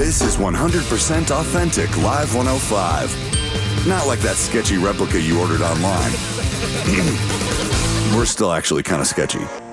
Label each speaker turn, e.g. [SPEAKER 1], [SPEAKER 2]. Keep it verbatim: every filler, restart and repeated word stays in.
[SPEAKER 1] This is one hundred percent authentic Live one oh five. Not like that sketchy replica you ordered online. We're still actually kind of sketchy.